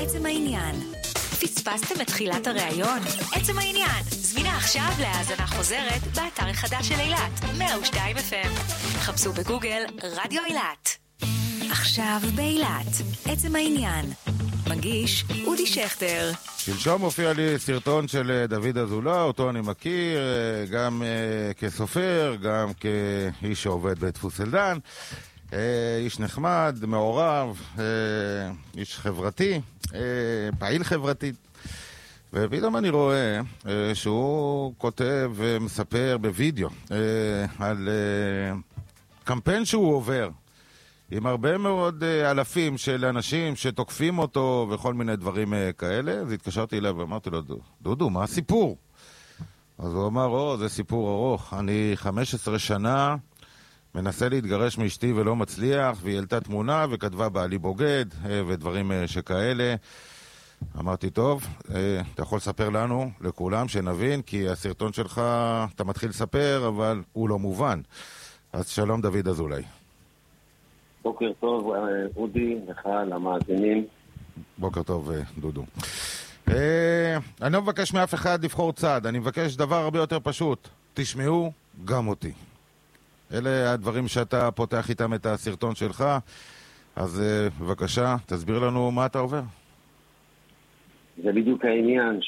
עצם העניין. פספסתם את תחילת הראיון? עצם העניין. זמינה עכשיו להאזנה חוזרת באתר החדש של אילת, 102 FM. חפשו בגוגל רדיו אילת. עכשיו באילת. עצם העניין. מגיש אודי שכטר. שלשום הופיע לי סרטון של דוד אזולאי, אותו אני מכיר גם כסופר, גם כאיש שעובד בדפוס אלדן. איש נחמד, מעורב, איש חברתי, פעיל חברתי. ופתאום אני רואה שהוא כותב ומספר בווידאו על קמפיין שהוא עובר עם הרבה מאוד אלפים של אנשים שתוקפים אותו וכל מיני דברים כאלה. אז התקשרתי אליו ואמרתי לו, דודו, מה הסיפור? אז הוא אמר, זה סיפור ארוך. אני 15 שנה מנסה להתגרש מאשתי ולא מצליח, והיא העלתה תמונה וכתבה בעלי בוגד ודברים שכאלה. אמרתי, טוב, אתה יכול לספר לנו, לכולם, שנבין, כי הסרטון שלך, אתה מתחיל לספר, אבל הוא לא מובן. אז שלום דוד אזולאי. בוקר טוב, אודי, לך, למאזינים. בוקר טוב, דודו. אני לא מבקש מאף אחד לבחור צד, אני מבקש דבר הרבה יותר פשוט. תשמעו גם אותי. אלה הדברים שאתה פותח איתם את הסרטון שלך, אז בבקשה, תסביר לנו מה אתה עובר. זה בדיוק העניין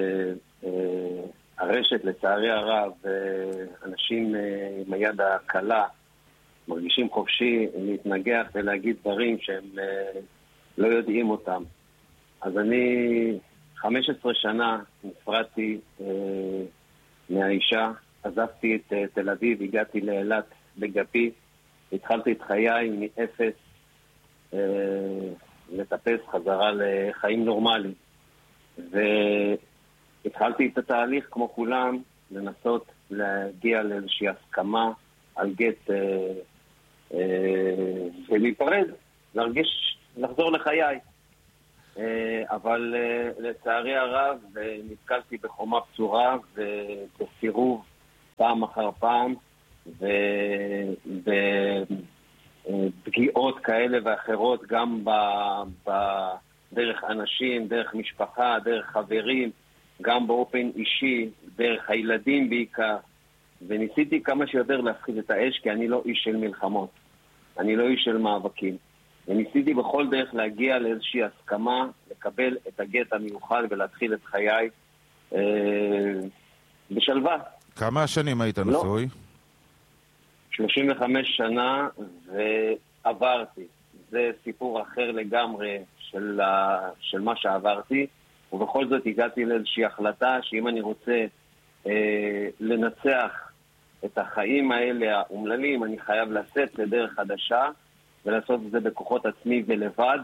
שהרשת, לצערי הרב, אנשים עם היד הקלה מרגישים חופשי להתנגח ולהגיד דברים שהם לא יודעים אותם. אז אני 15 שנה נפרדתי מהאישה, עזבתי את תל אביב, הגעתי לאילת בגפי, התחלתי את חיי מאפס לטפס חזרה לחיים נורמליים. והתחלתי את התהליך כמו כולם, לנסות להגיע לאיזושהי הסכמה על גט ולהיפרד, לחזור לחיי. אבל לצערי הרב נתקלתי בחומה בצורה ובסירוב פעם אחר פעם ובפגיעות כאלה ואחרות, גם דרך אנשים, דרך משפחה, דרך חברים, גם באופן אישי, דרך הילדים בעיקר. וניסיתי כמה שיותר להפחיד את האש, כי אני לא איש של מלחמות, אני לא איש של מאבקים. וניסיתי בכל דרך להגיע לאיזושהי הסכמה, לקבל את הגט המיוחד ולהתחיל את חיי בשלווה. כמה שנים היית נשוי? 35 שנה ועברתי. זה סיפור אחר לגמרי של מה שעברתי, ובכל זאת הגעתי לאיזושהי החלטה שאם אני רוצה לנצח את החיים האלה האומללים, אני חייב לצאת לדרך חדשה ולעשות את זה בכוחות עצמי ולבד.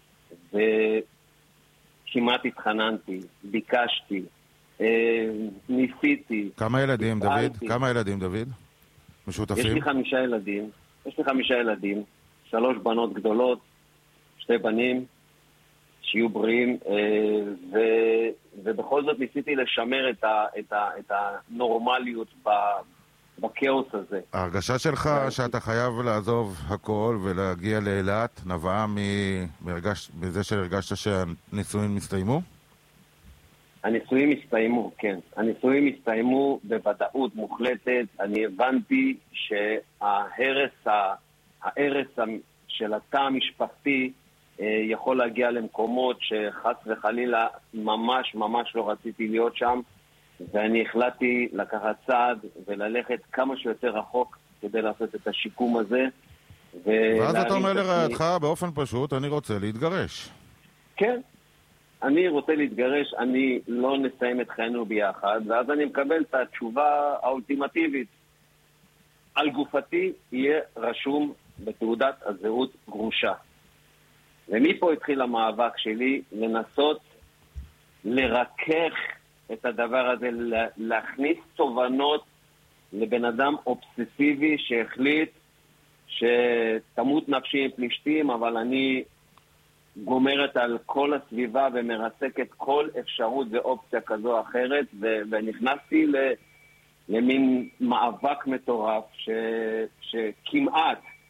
וכמעט התחננתי, ביקשתי, ניסיתי. כמה ילדים, דוד? כמה ילדים, דוד? משותפים? יש לי 5 ילדים, 3 בנות גדולות, 2 בנים שיהיו בריאים, ובכל זאת ניסיתי לשמר את הנורמליות בקאוס הזה. ההרגשה שלך שאתה חייב לעזוב הכל ולהגיע לאילת נבעה מזה שהרגשת שהנישואים מסתיימו? הנישואים הסתיימו, כן. הנישואים הסתיימו בוודאות מוחלטת. אני הבנתי שההרס של התא המשפחתי יכול להגיע למקומות שחס וחלילה ממש ממש לא רציתי להיות שם, ואני החלטתי לקחת צעד וללכת כמה שיותר רחוק כדי לעשות את השיקום הזה. ואז אתה אומר לרעייתך באופן פשוט, אני רוצה להתגרש. כן, אני רוצה להתגרש, אני לא נסיים את חיינו ביחד, ואז אני מקבל את התשובה האולטימטיבית. על גופתי יהיה רשום בתעודת הזהות גרושה. ומפה התחיל המאבק שלי לנסות לרכך את הדבר הזה, להכניס תובנות לבן אדם אובססיבי שהחליט שתמות נפשי עם פלישתים, אבל אני גומרת על כל הסביבה ומרסקת כל אפשרות ואופציה כזו או אחרת, ונכנסתי למין מאבק מטורף שכמעט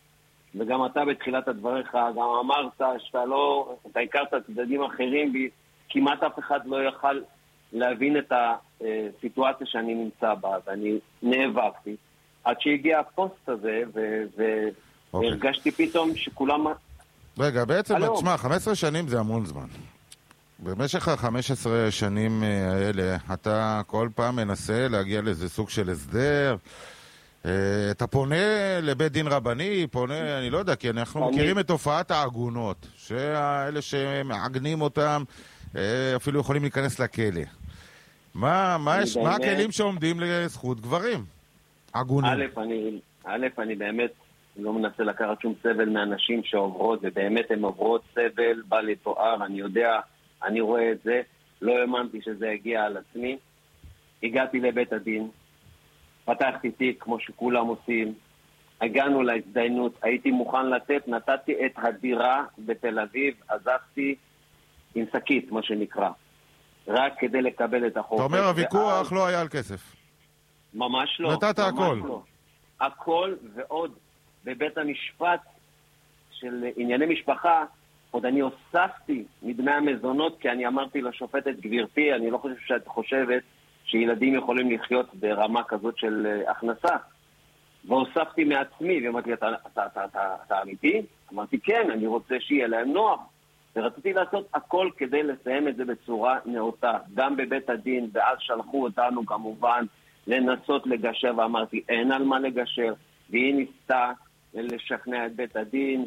וגם אתה בתחילת הדבריך, גם אמרת אתה הכרת צדדים אחרים, וכמעט אף אחד לא יכל להבין את הסיטואציה שאני נמצא בה, ואני נאבקתי, עד שהגיע הפוסט הזה, והרגשתי פתאום שכולם... רגע, בעצם, תשמע, 15 שנים זה המון זמן. במשך ה-15 שנים האלה, אתה כל פעם מנסה להגיע לאיזה סוג של הסדר, אתה פונה לבית דין רבני, פונה, אני לא יודע, כי אנחנו מכירים את תופעת העגונות, שאלה שמעגנים אותם אפילו יכולים להיכנס לכלא. מה הכלים שעומדים לזכות גברים? עגונים. אני באמת לא מנסה לקחת שום סבל מאנשים שעוברות, ובאמת הן עוברות סבל, בא לתואר, אני יודע, אני רואה את זה, לא האמנתי שזה יגיע על עצמי. הגעתי לבית הדין, פתחתי תיק כמו שכולם עושים, הגענו להזדיינות, הייתי מוכן לתת, נתתי את הדירה בתל אביב, עזבתי עם שקית, מה שנקרא, רק כדי לקבל את החופש. אתה אומר, הוויכוח לא היה על כסף. ממש לא. נתת הכל. לא. הכל ועוד בבית המשפט של ענייני משפחה, עוד אני הוספתי מדמי המזונות, כי אני אמרתי לשופטת, גבירתי, אני לא חושב שאת חושבת שילדים יכולים לחיות ברמה כזאת של הכנסה. והוספתי מעצמי, ואמרתי לי, אתה אמיתי? אמרתי, כן, אני רוצה שיהיה להם נוח. ורציתי לעשות הכל כדי לסיים את זה בצורה נאותה. גם בבית הדין, ואז שלחו אותנו כמובן לנסות לגשר, ואמרתי, אין על מה לגשר. והיא ניסתה לשכנע את בית הדין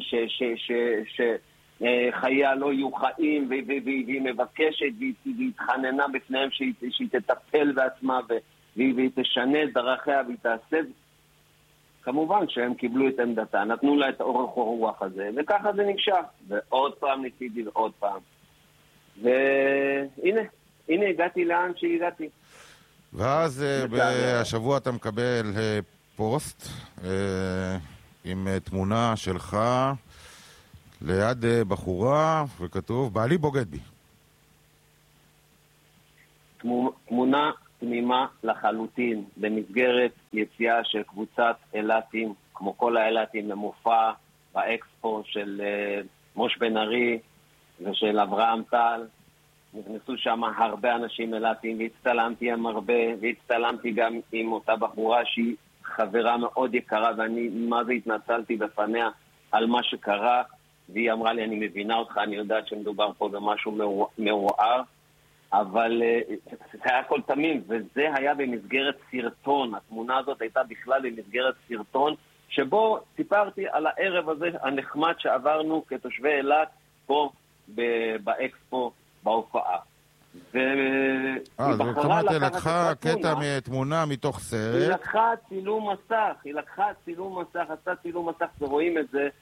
שחייה לא יהיו חיים, והיא מבקשת, והיא התחננה בפניהם שהיא תטפל בעצמה, והיא תשנה את דרכיה, והיא תעשה. כמובן שהם קיבלו את עמדתה, נתנו לה את אורך הרוח הזה, וככה זה נמשך. ועוד פעם ניסיתי ועוד פעם. והנה הגעתי לאן שהגעתי. ואז השבוע אתה מקבל פוסט עם תמונה שלך ליד בחורה, וכתוב, בעלי בוגד בי. תמונה תמימה לחלוטין, במסגרת יציאה של קבוצת אלטים, כמו כל האלטים, למופע באקספו של מוש בן ארי ושל אברהם טל. נכנסו שם הרבה אנשים אלטים, והצטלמתי עם הרבה, והצטלמתי גם עם אותה בחורה שהיא חברה מאוד יקרה, ואני מה זה התנצלתי בפניה על מה שקרה, והיא אמרה לי, אני מבינה אותך, אני יודעת שמדובר פה במשהו מעורער, אבל זה היה הכל תמים, וזה היה במסגרת סרטון. התמונה הזאת הייתה בכלל במסגרת סרטון, שבו סיפרתי על הערב הזה הנחמד שעברנו כתושבי אילת פה באקספו, בהופעה. אז היא לקחה קטע מתמונה מתוך סרט. היא לקחה צילום מסך, עשתה צילום מסך, ורואים את זה,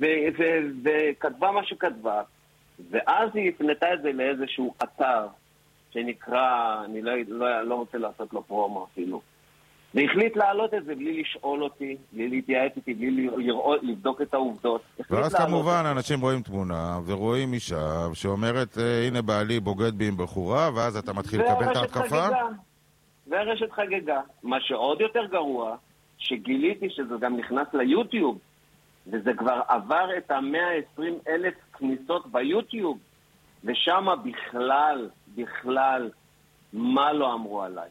וכתבה מה שכתבה, ואז היא הפנתה את זה לאיזשהו אתר, שנקרא, אני לא רוצה לעשות לו פרומו אפילו. והחליט להעלות את זה בלי לשאול אותי, בלי להתייעץ איתי, בלי לבדוק את העובדות. ואז כמובן אנשים רואים תמונה ורואים אישה שאומרת, הנה בעלי בוגד בי עם בחורה, ואז אתה מתחיל לקבל את ההתקפה. והרשת חגגה. מה שעוד יותר גרוע, שגיליתי שזה גם נכנס ליוטיוב, וזה כבר עבר את 120,000 כניסות ביוטיוב, ושם בכלל, מה לא אמרו עליי?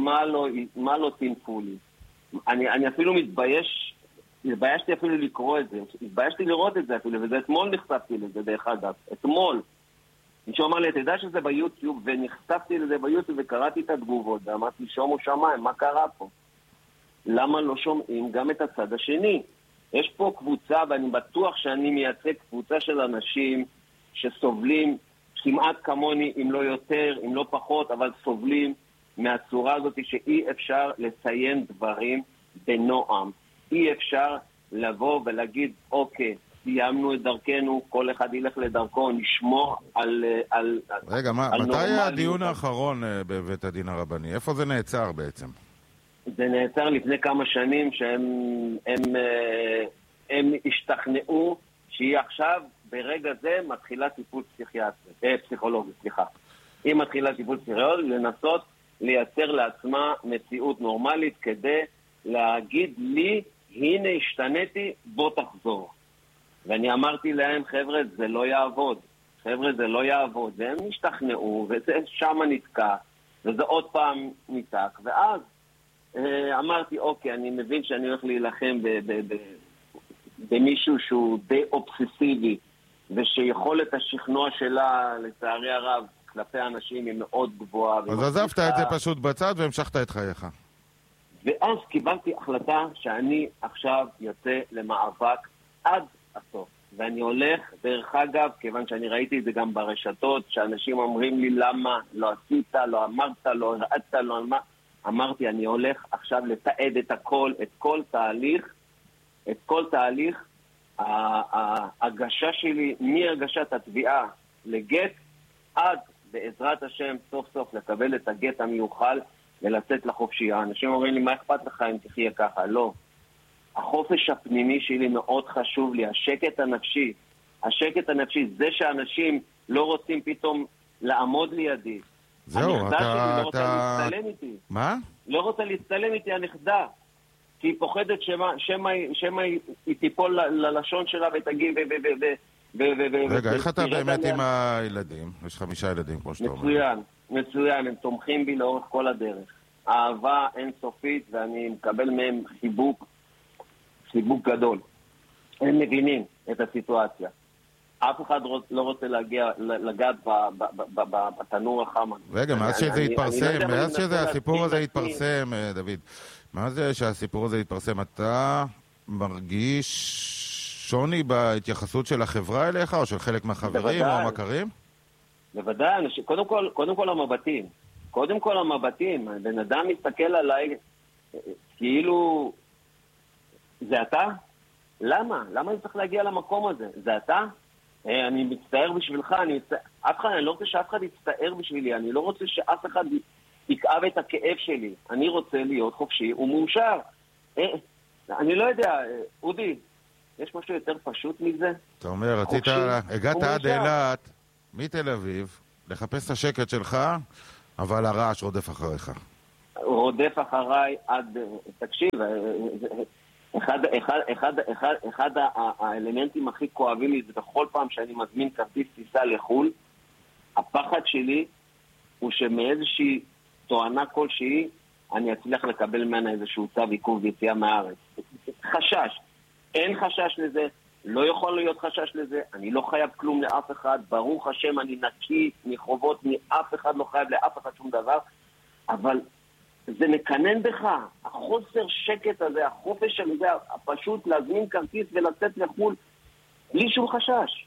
מה לא תינפו לי? אני אפילו התביישתי אפילו לקרוא את זה, התביישתי לראות את זה אפילו, וזה אתמול נחשפתי לזה דרך אגב, אתמול. מישהו אמר לי, אתה יודע שזה ביוטיוב, ונחשפתי לזה ביוטיוב וקראתי את התגובות, ואמרתי, שומו שמיים, מה קרה פה? למה לא שומעים גם את הצד השני? יש פה קבוצה, ואני בטוח שאני מייצג קבוצה של אנשים שסובלים כמעט כמוני, אם לא יותר, אם לא פחות, אבל סובלים מהצורה הזאת שאי אפשר לציין דברים בנועם. אי אפשר לבוא ולהגיד, אוקיי, סיימנו את דרכנו, כל אחד ילך לדרכו, נשמור על רגע, מתי הדיון האחרון בבית הדין הרבני? איפה זה נעצר בעצם? זה נעצר לפני כמה שנים שהם השתכנעו שהיא עכשיו, ברגע זה, מתחילה טיפול פסיכולוגי, סליחה. היא מתחילה טיפול פסיכולוגי לנסות לייצר לעצמה מציאות נורמלית כדי להגיד לי, הנה השתניתי, בוא תחזור. ואני אמרתי להם, חבר'ה, זה לא יעבוד. חבר'ה, זה לא יעבוד. והם השתכנעו, וזה שם נתקע, וזה עוד פעם ניתק. ואז אמרתי, אוקיי, אני מבין שאני הולך להילחם במישהו שהוא די אובססיבי, ושיכולת השכנוע שלה, לצערי הרב, כלפי אנשים היא מאוד גבוהה. אז עזבת את זה פשוט בצד והמשכת את חייך. ואז קיבלתי החלטה שאני עכשיו יוצא למאבק עד הסוף. ואני הולך, דרך אגב, כיוון שאני ראיתי את זה גם ברשתות, שאנשים אומרים לי למה לא עשית, לא אמרת, לא הראית, לא אמרת. אמרתי, אני הולך עכשיו לתעד את הכל, את כל תהליך ההגשה שלי, מהגשת התביעה לגט, עד בעזרת השם סוף סוף לקבל את הגט המיוחל ולצאת לחופשייה. אנשים אומרים לי, מה אכפת לך אם תחיה ככה? לא. החופש הפנימי שלי מאוד חשוב לי, השקט הנפשי, זה שאנשים לא רוצים פתאום לעמוד לידי. זהו, הנכדה שלי לא רוצה להצטלם איתי. מה? לא רוצה להצטלם איתי הנכדה, כי היא פוחדת שמה היא תיפול ללשון שלה ותגיד רגע, איך אתה באמת עם הילדים? יש 5 ילדים, כמו שאתה אומר. מצוין, הם תומכים בי לאורך כל הדרך. אהבה אינסופית, ואני מקבל מהם חיבוק גדול. הם מבינים את הסיטואציה. אף אחד לא רוצה לגעת בתנור החם. רגע, מאז שהסיפור הזה התפרסם, דוד, מה זה שהסיפור הזה התפרסם? אתה מרגיש שוני בהתייחסות של החברה אליך, או של חלק מהחברים או המכרים? בוודאי, קודם כל המבטים. בן אדם מסתכל עליי כאילו, זה אתה? למה? למה אני צריך להגיע למקום הזה? זה אתה? אני מצטער בשבילך, אני לא רוצה שאף אחד יצטער בשבילי, אני לא רוצה שאף אחד יכאב את הכאב שלי, אני רוצה להיות חופשי ומאושר. אני לא יודע, אודי, יש משהו יותר פשוט מזה? אתה אומר, הגעת עד אילת, מתל אביב, לחפש את השקט שלך, אבל הרעש רודף אחריך. רודף אחריי עד, תקשיב, אחד האלמנטים הכי כואבים לי זה בכל פעם שאני מזמין כרטיס טיסה לחול, הפחד שלי הוא שמאיזושהי תואנה כלשהי אני אצליח לקבל ממנה איזשהו צו עיכוב ויציאה מהארץ. חשש. אין חשש לזה, לא יכול להיות חשש לזה, אני לא חייב כלום לאף אחד, ברוך השם אני נקי מחובות, מאף אחד לא חייב לאף אחד שום דבר, אבל זה מקנן בך, החוסר שקט הזה, החופש הזה, פשוט להזמין כרטיס ולצאת לחול, בלי שום חשש.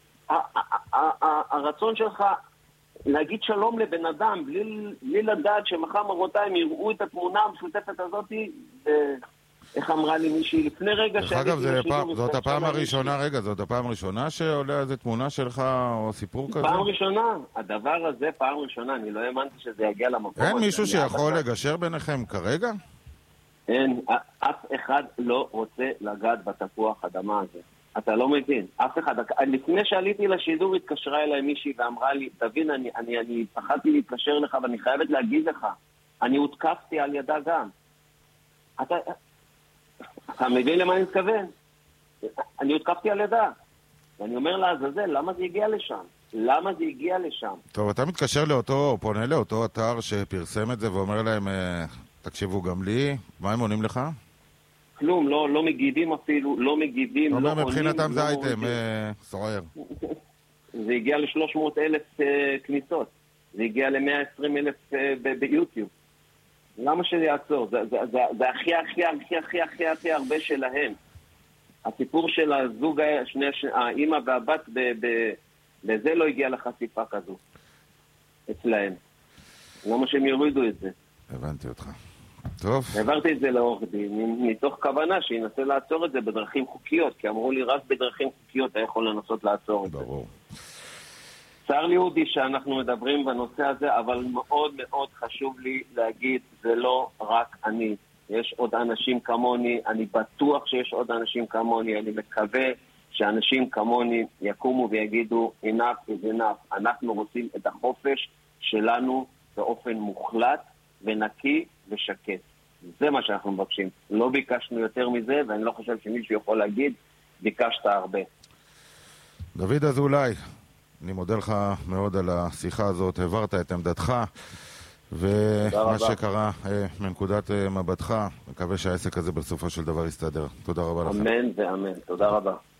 הרצון שלך להגיד שלום לבן אדם, בלי לדעת שמחר מרותיים יראו את התמונה המשותפת הזאת, איך אמרה לי מישהי לפני רגע... דרך אגב, זאת הפעם הראשונה שעולה איזה תמונה שלך או סיפור כזה? פעם ראשונה, הדבר הזה פעם ראשונה, אני לא האמנתי שזה יגיע למקום. אין מישהו שיכול לגשר ביניכם כרגע? אין, אף אחד לא רוצה לגעת בתפוח אדמה הזה. אתה לא מבין, אף אחד. לפני שעליתי לשידור התקשרה אליי מישהי ואמרה לי, תבין, אני פחדתי להתקשר לך ואני חייבת להגיד לך, אני הותקפתי על ידה גם. אתה מבין למה אני מתכוון? אני הותקפתי על ידה. ואני אומר לעזאזל, למה זה הגיע לשם? טוב, אתה מתקשר פונה לאותו אתר שפרסם את זה ואומר להם, תקשיבו גם לי, מה הם עונים לך? כלום, לא מגיבים אפילו, לא מגיבים, לא עונים. מבחינתם זה אייטם, סוער. זה הגיע ל-300,000 כניסות. זה הגיע ל-120,000 ביוטיוב. למה שזה יעצור? זה הכי הרבה שלהם. הסיפור של הזוג, האמא והבת, בזה לא הגיע לחשיפה כזו. אצלהם. למה שהם יורידו את זה? הבנתי אותך. טוב. העברתי את זה לעורך דין, מתוך כוונה שינסה לעצור את זה בדרכים חוקיות, כי אמרו לי רק בדרכים חוקיות אתה יכול לנסות לעצור את זה. ברור. צר לי אודי שאנחנו מדברים בנושא הזה, אבל מאוד מאוד חשוב לי להגיד, זה לא רק אני. יש עוד אנשים כמוני, אני בטוח שיש עוד אנשים כמוני, אני מקווה שאנשים כמוני יקומו ויגידו, enough is enough, אנחנו רוצים את החופש שלנו באופן מוחלט ונקי ושקט. זה מה שאנחנו מבקשים. לא ביקשנו יותר מזה, ואני לא חושב שמישהו יכול להגיד, ביקשת הרבה. דוד אזולאי, אני מודה לך מאוד על השיחה הזאת, העברת את עמדתך, ומה שקרה מנקודת מבטך, מקווה שהעסק הזה בסופו של דבר יסתדר. תודה רבה לך. אמן ואמן, תודה רבה.